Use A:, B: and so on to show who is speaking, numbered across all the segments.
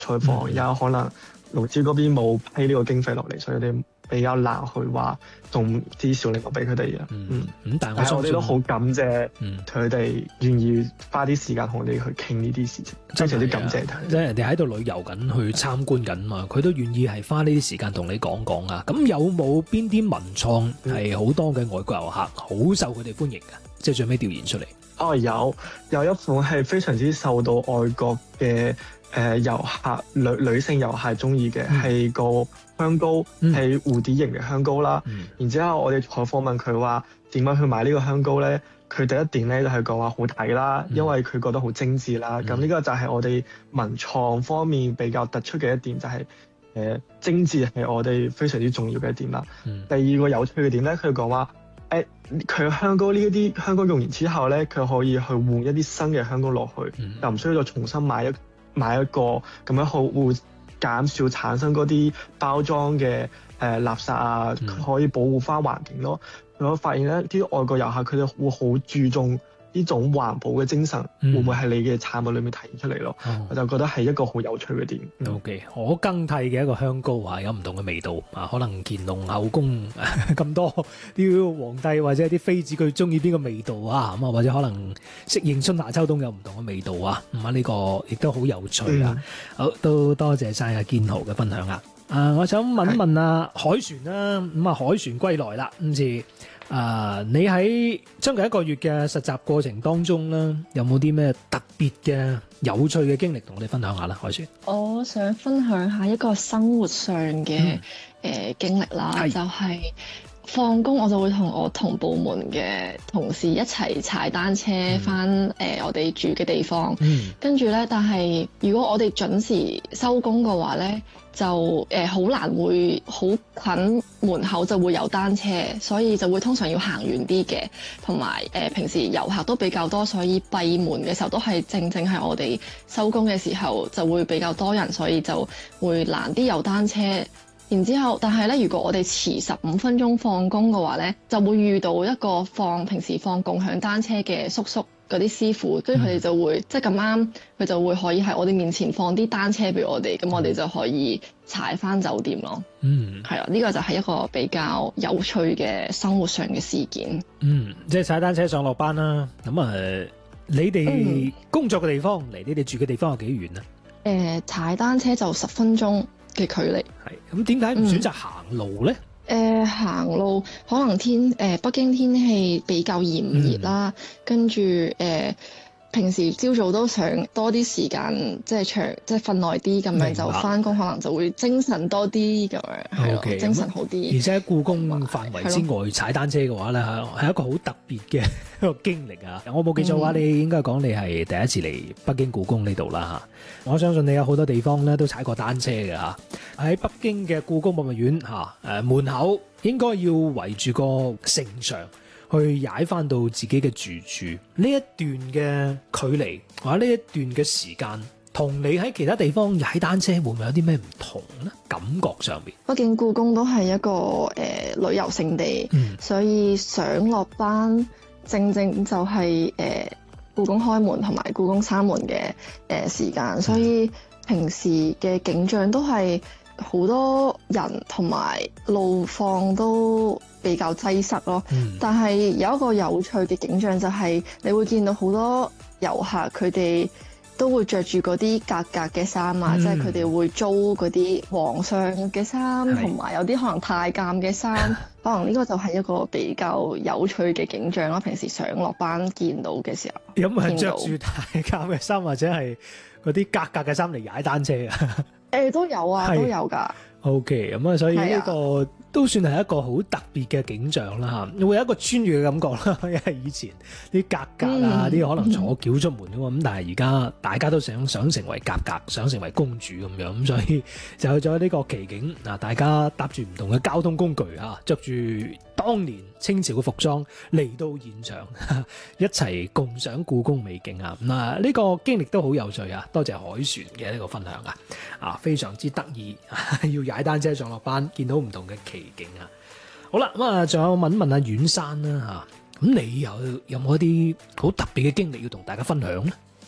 A: 採訪，有可能勞資嗰邊冇批呢個經費落嚟，所以你比較難去話送啲小禮物俾佢哋嘅。
B: 但
A: 係我哋都好感謝佢哋願意花啲時間同我哋去傾呢啲事情，非常之感謝佢。
B: 即係人哋喺度旅遊緊，去參觀緊嘛，佢都願意係花呢啲時間同你講講啊。咁有冇邊啲文創係好多嘅外國遊客好受佢哋歡迎㗎？即係最尾調研出嚟。有一款係非常之受到外國嘅遊客女性遊客中意嘅，係個香膏，係蝴蝶形嘅香膏啦。然之後我哋採訪問佢話點樣去買呢個香膏咧？佢第一點咧就係講話好睇啦，因為佢覺得好精緻啦。咁呢個就係我哋文創方面比較突出嘅一點，就係精緻係我哋非常之重要嘅一點啦。第二個有趣嘅點咧，佢講話佢香膏呢一啲香膏用完之後咧，佢可以去換一啲新嘅香膏落去，就唔需要再重新買一個，咁樣會減少產生嗰啲包裝嘅垃圾啊，可以保護翻環境咯。我發現咧，啲外國遊客佢哋會好注重呢種環保嘅精神，會唔會係你嘅產品裏面體現出嚟咯？我就覺得係一個好有趣嘅點。 OK， 可更替嘅一個香膏啊，有唔同嘅味道啊，可能乾隆後宮咁多啲皇帝或者啲妃子佢中意邊個味道啊，咁啊或者可能適應春夏秋冬有唔同嘅味道啊，咁啊呢個亦都好有趣啊。好，都多謝晒阿建豪嘅分享啊。我想問一問海船啦，咁啊海船歸來啦，今次你喺將近1個月嘅實習過程當中咧，有冇啲咩特別嘅有趣嘅經歷同我哋分享下啦？海船，
C: 我想分享下一個生活上嘅經歷啦，就係放工我就會同我同部門嘅同事一齊踩單車返我哋住嘅地方，跟住咧，但係如果我哋準時收工嘅話咧，就好難會好近門口就會有單車，所以就會通常要行遠啲嘅，同埋平時遊客都比較多，所以閉門嘅時候都係正係我哋收工嘅時候就會比較多人，所以就會難啲有單車。然之後，但係咧，如果我哋遲15分鐘放工嘅話咧，就會遇到一個平時放共享單車嘅叔叔嗰啲師傅，跟住佢哋就會即係咁啱，佢就會可以喺我哋面前放啲單車俾我哋，咁我哋就可以踩返酒店咯。係啊，呢個就係一個比較有趣嘅生活上嘅事件。
B: 即係踩單車上落班啦。咁你哋工作嘅地方離你哋住嘅地方有幾遠啊？
C: 踩單車就10分鐘嘅距離。
B: 係咁，點解唔選擇行路咧？
C: 行路可能北京天氣比較炎熱啦，跟住平時朝早都想多啲時間，即係瞓耐啲咁樣，就返工可能就會精神多啲咁樣，係咯，精神好啲。
B: 而且喺故宮範圍之外踩單車嘅話咧，係一個好特別嘅一個經歷啊！我冇記錯嘅話，你應該講你係第一次嚟北京故宮呢度啦嚇。我相信你有好多地方咧都踩過單車嘅嚇。喺北京嘅故宮博物院門口應該要圍住個城牆去踩翻到自己嘅住處，呢一段嘅距離或者呢一段嘅時間，同你喺其他地方踩單車會唔會有啲咩唔同呢？感覺上面，
C: 畢竟故宮都係一個旅遊勝地，所以上落班正就係故宮開門同埋故宮閂門嘅時間，所以平時嘅景象都係好多人同埋路況都比較擠塞咯。但係有一個有趣嘅景象就係你會見到好多遊客佢哋都會着住嗰啲格格嘅衫啊，即係佢哋會租嗰啲皇上嘅衫，同埋有啲可能太監嘅衫，可能呢個就係一個比較有趣嘅景象咯。平時上落班見到嘅時候，
B: 有冇人着住太監嘅衫或者係嗰啲格格嘅衫嚟踩單車啊？
C: 都有啊，都有㗎。
B: OK，咁所以呢個都算係一個好特別嘅景象啦嚇，會有一個穿越嘅感覺啦。因為以前啲格格啊，啲可能坐轎出門㗎嘛，咁但係而家大家都想成為格格，想成為公主咁樣，咁所以就有咗呢個奇景嗱，大家搭住唔同嘅交通工具啊，着住當年清朝嘅服裝嚟到現場，一齊共賞故宮美景啊！呢個經歷都好有趣啊！多謝海船嘅呢個分享啊，非常之得意，要踩單車上落班，見到唔同嘅奇景啊！好啦，咁仲有問阿阮珊啦嚇，咁你有冇一啲好特別嘅經歷要同大家分享咧？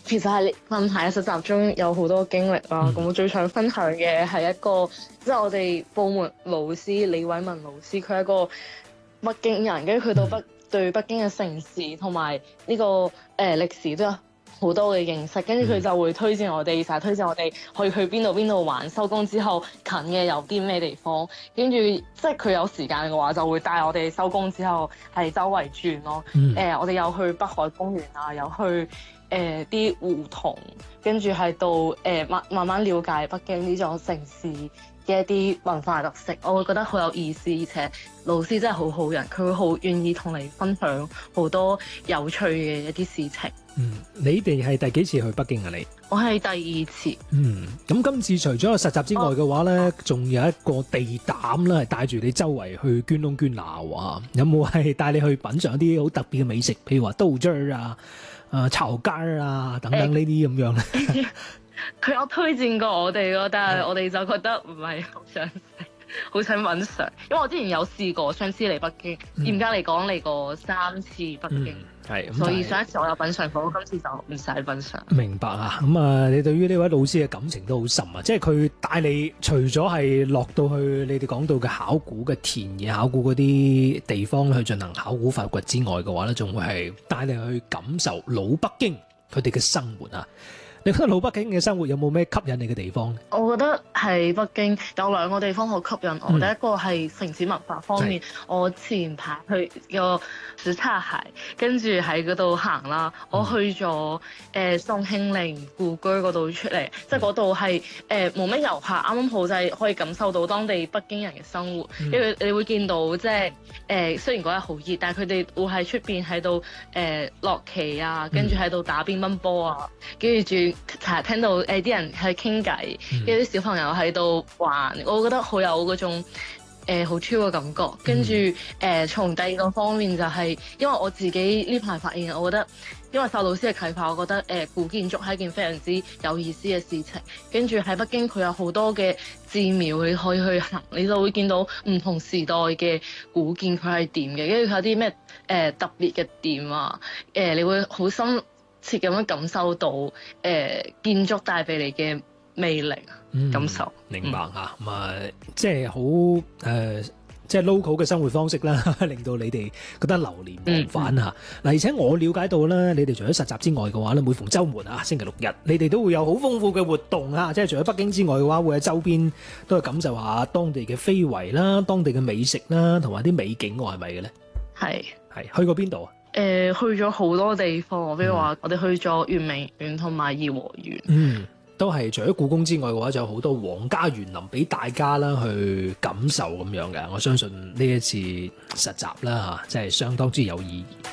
C: 其實係近排嘅實習中有好多經歷啦。咁我最想分享嘅係一個，即係我哋部門老師李偉文老師，佢係一個北京人，跟住佢對北京嘅城市同埋呢個歷史都有好多嘅認識，跟住佢就會推薦我哋，成日推薦我哋可以去邊度玩。收工之後近嘅有啲咩地方，跟住即係佢有時間嘅話，就會帶我哋收工之後係周圍轉咯。我哋有去北海公園啊，有去啲胡同，跟住喺度慢慢了解北京呢種城市嘅一啲文化特色，我會覺得好有意思，而且老師真係好好人，佢會好願意同你分享好多有趣嘅一啲事情。
B: 你哋係第幾次去北京啊？
C: 我係第2次。
B: 咁今次除咗實習之外嘅話咧，仲有一個地膽啦，係帶住你周圍去捐窿捐罅啊！有冇係帶你去品嚐一啲好特別嘅美食，譬如話豆汁兒啊、炒肝啊等等呢啲咁樣咧？
C: 佢有推薦過我哋咯，但係我哋就覺得唔係好想食，好想品嚐。因為我之前有試過，上次嚟北京，嚴格嚟講嚟過3次北京。所以上一次我有品嚐過，今次就唔使品嚐。
B: 明白啊！你對於呢位老師嘅感情都好深啊！即係佢帶你除咗係落到去你哋講到嘅考古嘅田野、考古嗰啲地方去進行考古發掘之外嘅話咧，仲會係帶你去感受老北京佢哋嘅生活啊！你覺得老北京嘅生活有冇咩吸引你嘅地方？
C: 我覺得喺北京有2個地方好吸引我。第一個係城市文化方面，我前排去個什剎海，跟住喺嗰度行啦。我去咗宋慶齡故居嗰度出嚟，即係嗰度係冇乜遊客，啱啱好就係可以感受到當地北京人嘅生活。因為你會見到即係雖然嗰日好熱，但係佢哋會喺出邊喺度落棋啊，跟住喺度打乒乓波啊，跟住成日聽到啲人喺傾偈，跟住啲小朋友喺度玩，我覺得好有嗰種好 chill 嘅感覺。跟住從第二個方面就係，因為我自己呢排發現，我覺得因為受老師嘅啟發，我覺得古建築係一件非常之有意思嘅事情。跟住喺北京佢有好多嘅寺廟你可以去行，你就會見到唔同時代嘅古建佢係點嘅，跟住佢有啲咩特別嘅點啊，你會好深切咁樣感受到建築帶俾你嘅魅力感受。
B: 明白啊！即係好即係 local 嘅生活方式啦，令到你哋覺得流連忘返啊！而且我了解到咧，你哋除咗實習之外嘅話咧，每逢週末啊，星期六日，你哋都會有好豐富嘅活動啊！即係除咗北京之外嘅話，會喺周邊都係感受下當地嘅非遺啦、當地嘅美食啦，同埋啲美景喎，係咪嘅咧？
C: 係
B: 去過邊度啊？
C: 去咗好多地方，比如話我哋去咗圓明園同埋頤和園。
B: 都係除咗故宮之外嘅話，就有好多皇家園林俾大家啦去感受咁樣嘅。我相信呢一次實習啦嚇，真係相當之有意義。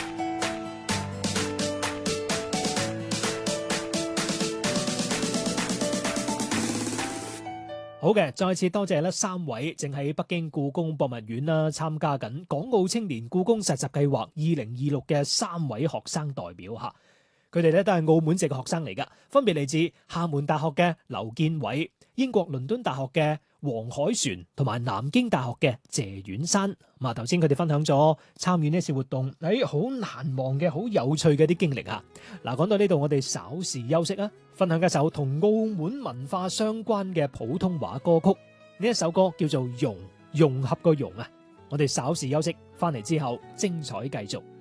B: 好嘅，再次多謝3位正喺北京故宮博物院啦參加緊港澳青年故宮實習計劃2026嘅3位學生代表嚇。佢哋都係澳門籍嘅學生嚟噶，分別嚟自廈門大學嘅劉建偉、英國倫敦大學嘅黃海璇同埋南京大學嘅謝婉珊。頭先佢哋分享咗參與呢次活動好難忘嘅好有趣嘅啲經歷啊！講到呢度，我哋稍事休息啊，分享一首同澳門文化相關嘅普通話歌曲。呢一首歌叫做融合個融啊！我哋稍事休息，翻嚟之後精彩繼續。